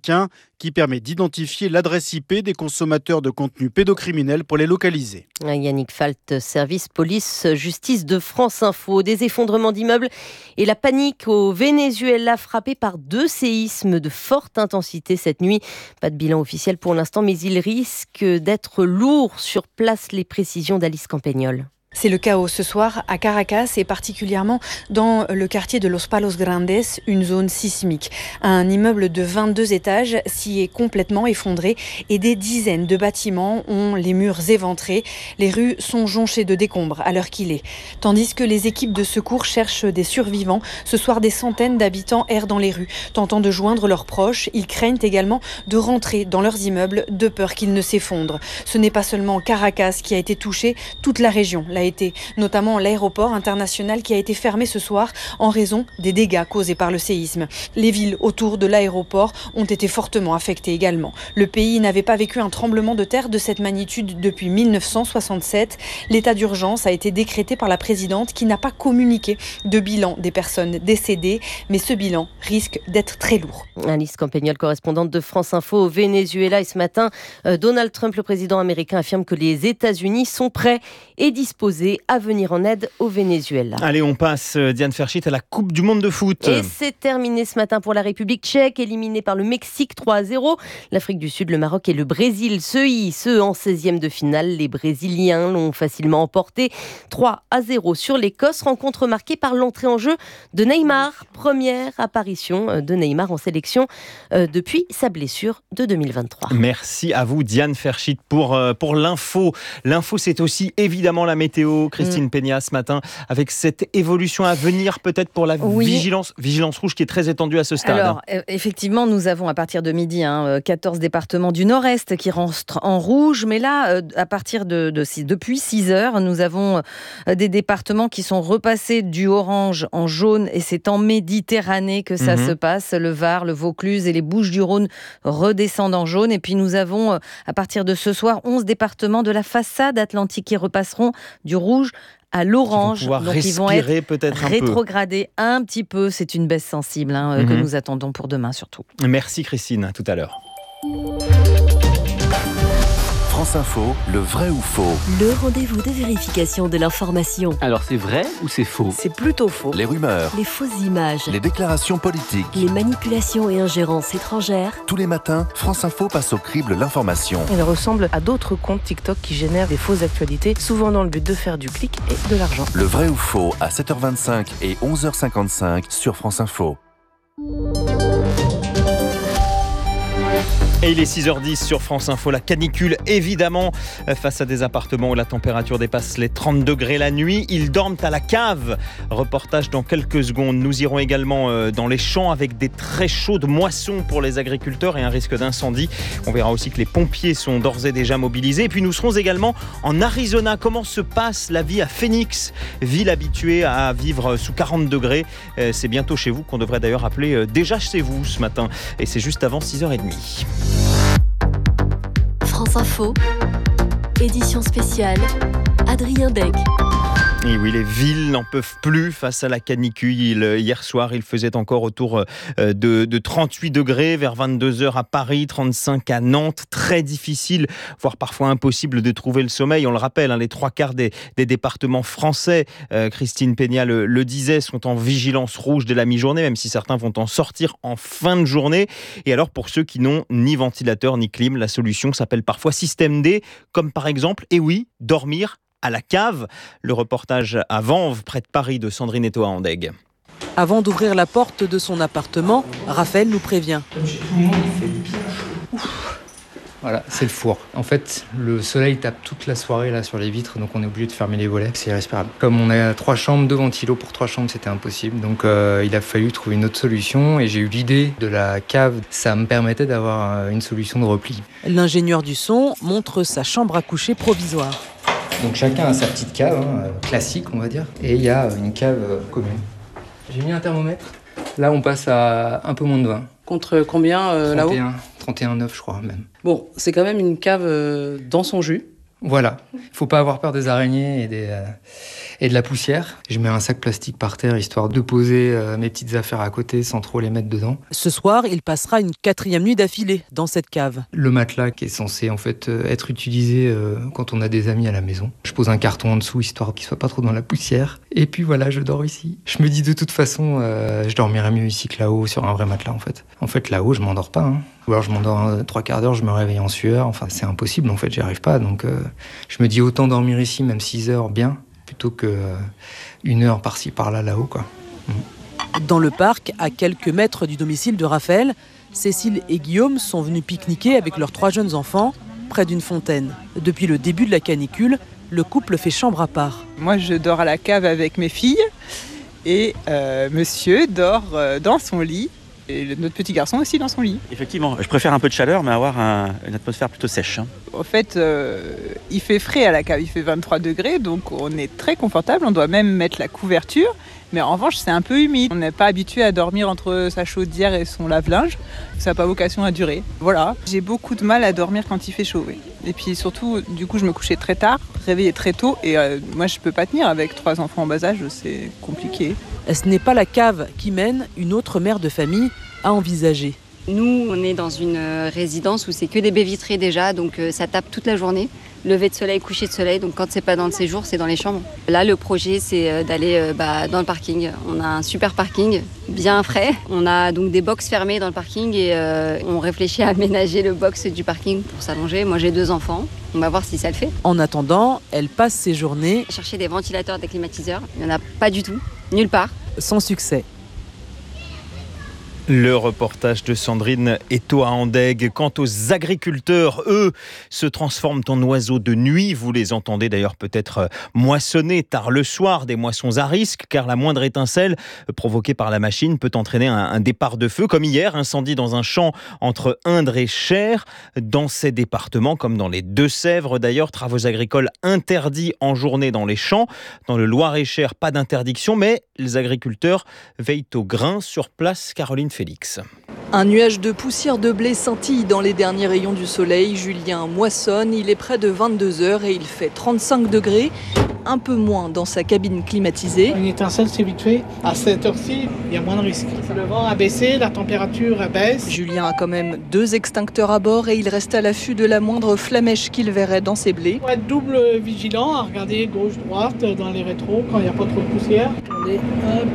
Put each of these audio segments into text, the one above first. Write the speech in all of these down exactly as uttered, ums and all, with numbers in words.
américain qui permet d'identifier l'adresse I P des consommateurs de contenus pédocriminels pour les localiser. Yannick Falt, service police-justice de France Info. Des effondrements d'immeubles et la panique au Venezuela, frappé par deux séismes de forte intensité cette nuit. Pas de bilan officiel pour l'instant, mais il risque d'être lourd sur place. Les précisions d'Alice Campagnol. C'est le chaos ce soir à Caracas et particulièrement dans le quartier de Los Palos Grandes, une zone sismique. Un immeuble de vingt-deux étages s'y est complètement effondré et des dizaines de bâtiments ont les murs éventrés. Les rues sont jonchées de décombres à l'heure qu'il est. Tandis que les équipes de secours cherchent des survivants, ce soir des centaines d'habitants errent dans les rues, tentant de joindre leurs proches. Ils craignent également de rentrer dans leurs immeubles de peur qu'ils ne s'effondrent. Ce n'est pas seulement Caracas qui a été touché, toute la région l'a été, notamment l'aéroport international qui a été fermé ce soir en raison des dégâts causés par le séisme. Les villes autour de l'aéroport ont été fortement affectées également. Le pays n'avait pas vécu un tremblement de terre de cette magnitude depuis mille neuf cent soixante-sept. L'état d'urgence a été décrété par la présidente qui n'a pas communiqué de bilan des personnes décédées, mais ce bilan risque d'être très lourd. Alice Campagnol, correspondante de France Info au Venezuela. Et ce matin, Donald Trump, le président américain, affirme que les États-Unis sont prêts et disposés à venir en aide au Venezuela. Allez, on passe, Diane Ferchit, à la Coupe du Monde de foot. Et c'est terminé ce matin pour la République tchèque, éliminée par le Mexique trois à zéro. L'Afrique du Sud, le Maroc et le Brésil se hissent en seizième de finale. Les Brésiliens l'ont facilement emporté trois à zéro sur l'Écosse. Rencontre marquée par l'entrée en jeu de Neymar. Première apparition de Neymar en sélection depuis sa blessure de deux mille vingt-trois. Merci à vous, Diane Ferchit, pour, pour l'info. L'info, c'est aussi évidemment la météo. Christine mmh. Peña ce matin, avec cette évolution à venir peut-être pour la oui. vigilance, vigilance rouge qui est très étendue à ce stade. Alors, euh, effectivement, nous avons à partir de midi hein, quatorze départements du nord-est qui rentrent en rouge, mais là, euh, à partir de, de, de depuis six heures, nous avons euh, des départements qui sont repassés du orange en jaune et c'est en Méditerranée que ça mmh. se passe. Le Var, le Vaucluse et les Bouches-du-Rhône redescendent en jaune et puis nous avons euh, à partir de ce soir onze départements de la façade atlantique qui repasseront du rouge à l'orange, ils vont donc ils vont être peut-être un rétrogradés peu. un petit peu. C'est une baisse sensible hein, mm-hmm. que nous attendons pour demain surtout. Merci Christine, à tout à l'heure. France Info, le vrai ou faux. Le rendez-vous de vérification de l'information. Alors c'est vrai ou c'est faux? C'est plutôt faux. Les rumeurs. Les fausses images. Les déclarations politiques. Les manipulations et ingérences étrangères. Tous les matins, France Info passe au crible l'information. Elle ressemble à d'autres comptes TikTok qui génèrent des fausses actualités, souvent dans le but de faire du clic et de l'argent. Le vrai ou faux à sept heures vingt-cinq et onze heures cinquante-cinq sur France Info. Et il est six heures dix sur France Info, la canicule évidemment face à des appartements où la température dépasse les trente degrés la nuit. Ils dorment à la cave. Reportage dans quelques secondes. Nous irons également dans les champs avec des très chaudes moissons pour les agriculteurs et un risque d'incendie. On verra aussi que les pompiers sont d'ores et déjà mobilisés. Et puis nous serons également en Arizona. Comment se passe la vie à Phoenix, ville habituée à vivre sous quarante degrés. C'est bientôt chez vous qu'on devrait d'ailleurs appeler déjà chez vous ce matin. Et c'est juste avant six heures trente. France Info, édition spéciale, Adrien Dec. Et oui, les villes n'en peuvent plus face à la canicule. Hier soir, il faisait encore autour de, de trente-huit degrés, vers vingt-deux heures à Paris, trente-cinq à Nantes. Très difficile, voire parfois impossible de trouver le sommeil. On le rappelle, hein, les trois quarts des, des départements français, euh, Christine Peña le, le disait, sont en vigilance rouge dès la mi-journée, même si certains vont en sortir en fin de journée. Et alors, pour ceux qui n'ont ni ventilateur ni clim, la solution s'appelle parfois système D, comme par exemple, et oui, dormir à la cave. Le reportage à Vanves, près de Paris, de Sandrine Etoa-Andeg. Avant d'ouvrir la porte de son appartement, Raphaël nous prévient. Voilà, c'est le four. En fait, le soleil tape toute la soirée là sur les vitres, donc on est obligé de fermer les volets, c'est irrespirable. Comme on a trois chambres, deux ventilos pour trois chambres, c'était impossible. Donc euh, il a fallu trouver une autre solution et j'ai eu l'idée de la cave. Ça me permettait d'avoir une solution de repli. L'ingénieur du son montre sa chambre à coucher provisoire. Donc chacun a sa petite cave, hein, classique on va dire, et il y a une cave euh, commune. J'ai mis un thermomètre, là on passe à un peu moins de vingt. Contre combien euh, là-haut ? trente et un, trente et un virgule neuf je crois même. Bon, c'est quand même une cave euh, dans son jus. Voilà, il faut pas avoir peur des araignées et, des, euh, et de la poussière. Je mets un sac plastique par terre histoire de poser euh, mes petites affaires à côté sans trop les mettre dedans. Ce soir, il passera une quatrième nuit d'affilée dans cette cave. Le matelas qui est censé en fait euh, être utilisé euh, quand on a des amis à la maison. Je pose un carton en dessous histoire qu'il soit pas trop dans la poussière. Et puis voilà, je dors ici. Je me dis de toute façon, euh, je dormirais mieux ici que là-haut sur un vrai matelas en fait. En fait là-haut, je m'endors pas. Hein. Ou alors je m'endors euh, trois quarts d'heure, je me réveille en sueur. Enfin, c'est impossible en fait, j'y arrive pas. Donc euh, je me dis autant dormir ici, même six heures, bien, plutôt que euh, une heure par-ci par-là là-haut quoi. Mmh. Dans le parc, à quelques mètres du domicile de Raphaël, Cécile et Guillaume sont venus pique-niquer avec leurs trois jeunes enfants près d'une fontaine. Depuis le début de la canicule, le couple fait chambre à part. Moi, je dors à la cave avec mes filles et euh, monsieur dort euh, dans son lit. Et le, notre petit garçon aussi dans son lit. Effectivement, je préfère un peu de chaleur, mais avoir un, une atmosphère plutôt sèche. Hein. En fait, euh, il fait frais à la cave, il fait vingt-trois degrés, donc on est très confortable. On doit même mettre la couverture, mais en revanche, c'est un peu humide. On n'est pas habitué à dormir entre sa chaudière et son lave-linge. Ça n'a pas vocation à durer. Voilà. J'ai beaucoup de mal à dormir quand il fait chaud. Oui. Et puis surtout, du coup, je me couchais très tard, réveillais très tôt, et euh, moi, je peux pas tenir avec trois enfants en bas âge, c'est compliqué. Ce n'est pas la cave qui mène une autre mère de famille à envisager. Nous, on est dans une résidence où c'est que des baies vitrées déjà, donc ça tape toute la journée. Lever de soleil, coucher de soleil, donc quand c'est pas dans le séjour, c'est dans les chambres. Là, le projet, c'est d'aller bah, dans le parking. On a un super parking, bien frais. On a donc des box fermées dans le parking et euh, on réfléchit à aménager le box du parking pour s'allonger. Moi, j'ai deux enfants. On va voir si ça le fait. En attendant, elle passe ses journées... Chercher des ventilateurs, des climatiseurs. Il n'y en a pas du tout, nulle part. Sans succès. Le reportage de Sandrine Eto à Andeg. Quant aux agriculteurs, eux, se transforment en oiseaux de nuit. Vous les entendez d'ailleurs peut-être moissonner tard le soir, des moissons à risque, car la moindre étincelle provoquée par la machine peut entraîner un, un départ de feu, comme hier, incendie dans un champ entre Indre et Cher. Dans ces départements, comme dans les Deux-Sèvres d'ailleurs, travaux agricoles interdits en journée dans les champs. Dans le Loir-et-Cher, pas d'interdiction, mais les agriculteurs veillent au grain sur place. Caroline Félix. Un nuage de poussière de blé scintille dans les derniers rayons du soleil. Julien moissonne, il est près de vingt-deux heures et il fait trente-cinq degrés, un peu moins dans sa cabine climatisée. Une étincelle, c'est vite fait. À cette heure-ci, il y a moins de risques. Le vent a baissé, la température baisse. Julien a quand même deux extincteurs à bord et il reste à l'affût de la moindre flamèche qu'il verrait dans ses blés. Il faut être double vigilant, à regarder gauche-droite dans les rétros quand il n'y a pas trop de poussière. Allez, hop.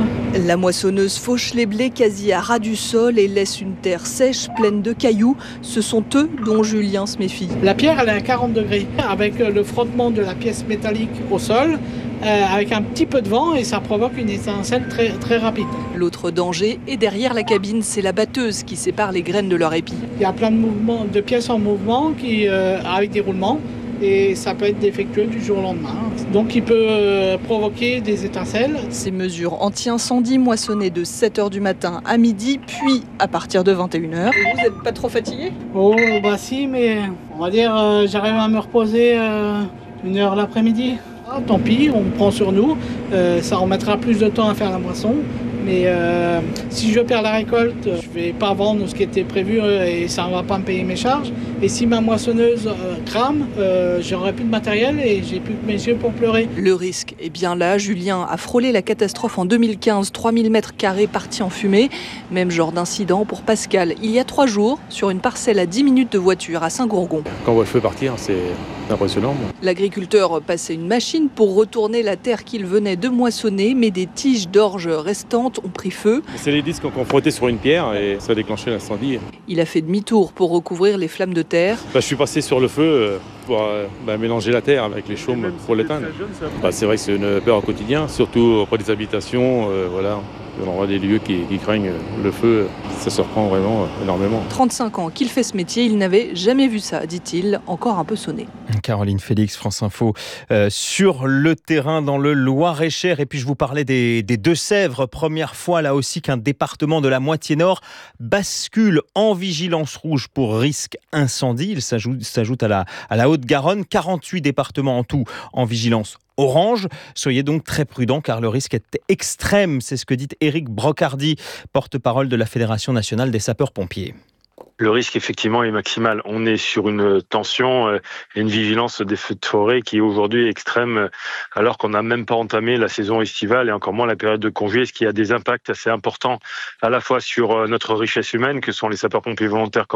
La moissonneuse fauche les blés quasi à ras du sol et laisse une terre sèche, pleine de cailloux. Ce sont eux dont Julien se méfie. La pierre, elle est à quarante degrés, avec le frottement de la pièce métallique au sol, euh, avec un petit peu de vent, et ça provoque une étincelle très, très rapide. L'autre danger est derrière la cabine, c'est la batteuse qui sépare les graines de leur épi. Il y a plein de, mouvements, de pièces en mouvement qui, euh, avec des roulements. Et ça peut être défectueux du jour au lendemain. Donc il peut euh, provoquer des étincelles. Ces mesures anti-incendie moissonnées de sept heures du matin à midi, puis à partir de vingt et une heures. Vous n'êtes pas trop fatigué ? Oh bah si, mais on va dire euh, j'arrive à me reposer euh, une heure l'après-midi. Ah, tant pis, on prend sur nous. Euh, ça remettra plus de temps à faire la moisson. Mais euh, si je perds la récolte, je ne vais pas vendre ce qui était prévu et ça ne va pas me payer mes charges. Et si ma moissonneuse euh, crame, euh, j'aurai plus de matériel et j'ai plus que mes yeux pour pleurer. Le risque est bien là. Julien a frôlé la catastrophe en deux mille quinze, trois mille mètres carrés partis en fumée. Même genre d'incident pour Pascal, il y a trois jours, sur une parcelle à dix minutes de voiture à Saint-Gourgon. Quand on voit le feu partir, c'est impressionnant. L'agriculteur passait une machine pour retourner la terre qu'il venait de moissonner, mais des tiges d'orge restantes ont pris feu. C'est les disques qu'on frottait sur une pierre et ça a déclenché l'incendie. Il a fait demi-tour pour recouvrir les flammes de terre. Bah, je suis passé sur le feu pour euh, bah, mélanger la terre avec les chaumes pour l'éteindre. Bah, c'est vrai que c'est une peur au quotidien, surtout auprès des habitations. Euh, voilà. On voit des lieux qui, qui craignent le feu, ça se reprend vraiment énormément. trente-cinq ans qu'il fait ce métier, il n'avait jamais vu ça, dit-il, encore un peu sonné. Caroline Félix, France Info, euh, sur le terrain dans le Loir-et-Cher. Et puis je vous parlais des, des Deux-Sèvres, première fois là aussi qu'un département de la moitié nord bascule en vigilance rouge pour risque incendie. Il s'ajoute, s'ajoute à la, à la Haute-Garonne, quarante-huit départements en tout en vigilance orange. Soyez donc très prudents car le risque est extrême. C'est ce que dit Éric Brocardi, porte-parole de la Fédération nationale des sapeurs-pompiers. Le risque, effectivement, est maximal. On est sur une tension et une vigilance des feux de forêt qui est aujourd'hui extrême, alors qu'on n'a même pas entamé la saison estivale et encore moins la période de congé, ce qui a des impacts assez importants à la fois sur notre richesse humaine, que sont les sapeurs-pompiers volontaires comme